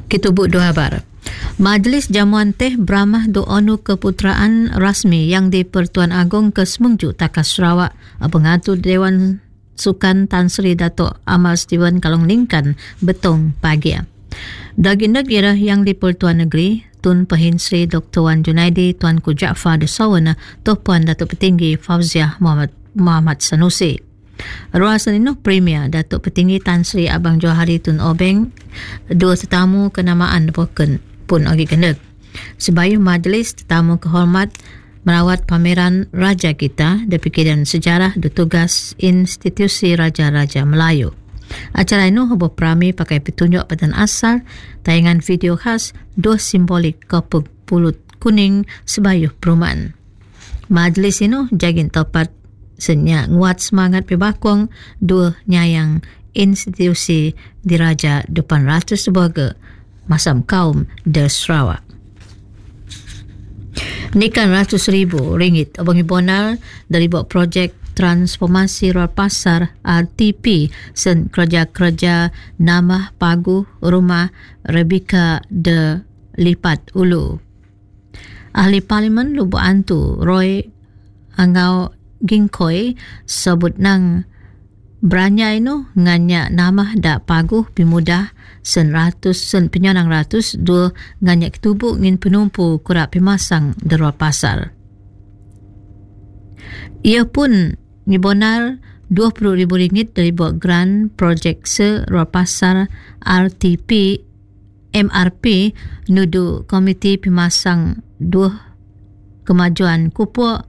Kitubuk dua habar. Majlis Jamuan Teh beramah do onu keputeraan rasmi yang di Pertuan Agong ke Semengju Takas Sarawak. Pengatur Dewan Sukan Tan Sri Dato' Amal Steven Kalong Lingkan betong pagi. Daging negara yang di Pertuan Negeri Tun Pehin Sri Dr. Wan Junaidi Tuanku Jaafar Desawan Toh Puan Datuk Petinggi Fauziah Muhammad Sanusi. Ruasan ini Premier Datuk Petinggi Tan Sri Abang Johari Tun Obeng, dua tetamu kenamaan pun agi kendek. Sebayu majlis tetamu kehormat merawat pameran Raja Kita Depikiran Sejarah do Tugas Institusi Raja-Raja Melayu. Acara ini hubung perami pakai petunjuk padan asal, tayangan video khas, dua simbolik kopuk pulut kuning sebayu perumahan. Majlis ini jagin tepat senya nguat semangat pebakong dua nyayang institusi diraja depan ratus sebagai masam kaum de Sarawak. Nikan RM100,000 abangi bonal dari buat projek transformasi ruang pasar RTP sen kerja-kerja nama pagu rumah Rebecca de Lipat Ulu. Ahli Parlimen Lubuk Antu Roy Angau Gingkoi sebut nang beranya ino nganya nama dak paguh pimudah sen penyonang ratus dua nganya ketubuk ngin penumpu kurak pimasang derwa pasar. Ia pun ngibonar RM20,000 dari buat grant projek ruang pasar RTP MRP nudu komiti pimasang dua kemajuan kupuk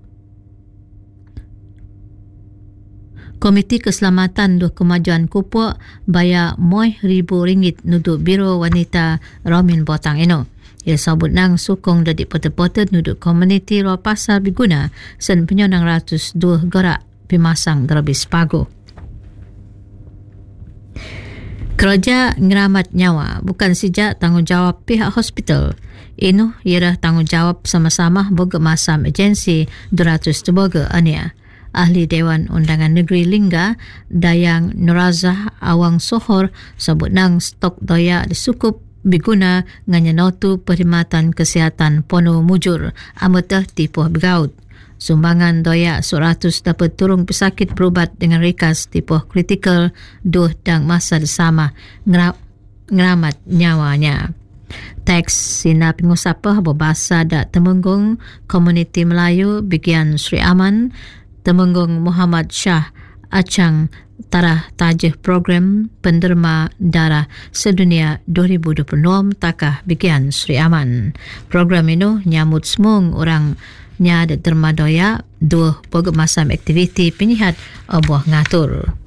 Komiti Keselamatan Dua Kemajuan Kupuk bayar RM10,000 nuduk Biro Wanita Romin Botang Eno. Ia sabut nang sukong dari poter-poter nuduk komuniti ruang pasar biguna sen penyonang ratus dua gerak pimasang derabis pagu. Kerja ngeramat nyawa bukan sejak tanggungjawab pihak hospital. Ino ialah tanggungjawab sama-sama boga masam agensi 200 tebaga ania. Ahli Dewan Undangan Negeri Lingga Dayang Nurazah Awang Sohor sebut nang stok doya disukup biguna nganya notu perkhidmatan kesihatan Pono Mujur amatah tipuh begaut. Sumbangan doya 100 dapat turun pesakit berubat dengan rikas tipuh kritikal duh dang masa bersama ngeramat nyawanya. Teks sina pengusapah berbahasa dak temenggung komuniti Melayu bagian Sri Aman Temenggung Muhammad Shah Acang Tarah Tajih Program Penderma Darah Sedunia 2026 Takah Bagian Sri Aman. Program ini nyamut semung orang nya derma doya dua masam aktiviti penyihat oboh ngatur.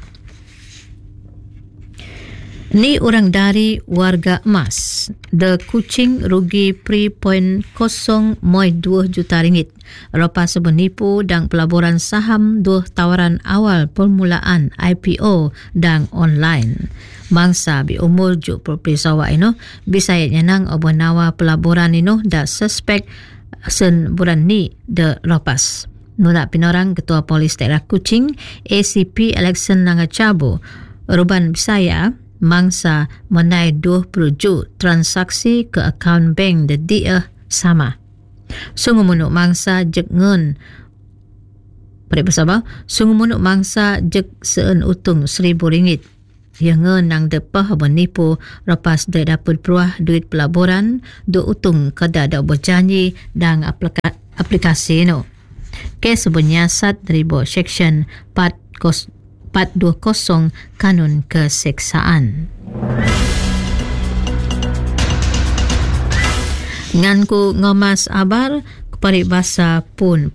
Ni orang dari warga emas. The Kuching rugi RM3.02 juta. Lepas sebenipu dan pelaburan saham dua tawaran awal permulaan IPO dan online. Mangsa bi umur juk perpisawa ino bisa nyenang obo nawa pelaburan ino dak suspek sen bulan ni de lepas. Nunak pinorang Ketua Polis Daerah Kuching ACP Election Nangacabu Ruban Bisaya mangsa menai 20 juta transaksi ke akaun bank de dia sama. Sungguh munuk mangsa jek ngen sungguh munuk mangsa jek seen utung RM1,000. Ia ngen nang depah menipu lepas dia dapat peruah duit pelaburan do utung kada ada berjanji dan aplikasi no. Kes sebenyiasat dari bawah Seksyen 420 Kanun Keseksaan. Nganku ngomas abar keparibasa pun.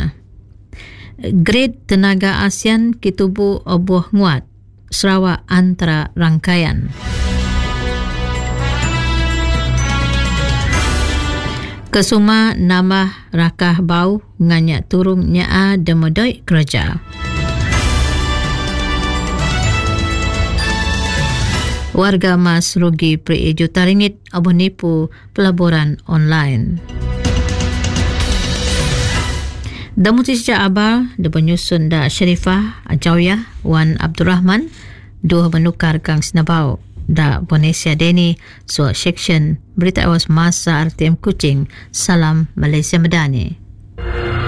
Grade Tenaga ASEAN Kitubu Oboh Nguat Sarawak antara rangkaian. Kesuma nama rakah bau nganya turung nyaa demodoi kerja. Warga mas rugi RM1 juta oboh nipu pelaburan online. Damuti sejak abal da penyusun da Syarifah Ajawiyah Wan Abdul Rahman dua menukar kang sinabau da Ponesia Deni so section berita awas masa RTM Kuching. Salam Malaysia Madani.